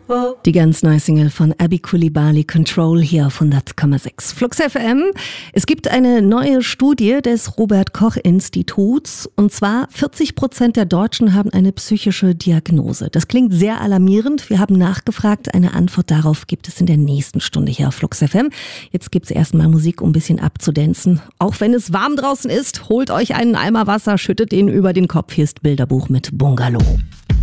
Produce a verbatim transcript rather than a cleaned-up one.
Die ganz neue Single von Abby Coulibaly, Control, hier auf hundert Komma sechs Flux F M. Es gibt eine neue Studie des Robert-Koch-Instituts, und zwar vierzig Prozent der Deutschen haben eine psychische Diagnose. Das klingt sehr alarmierend. Wir haben nachgefragt. Eine Antwort darauf gibt es in der nächsten Stunde hier auf Flux F M. Jetzt gibt's erstmal Musik, um ein bisschen abzudancen. Auch wenn es warm draußen ist, holt euch einen Eimer Wasser, schüttet ihn über den Kopf. Hier ist Bilderbuch mit Bungalow.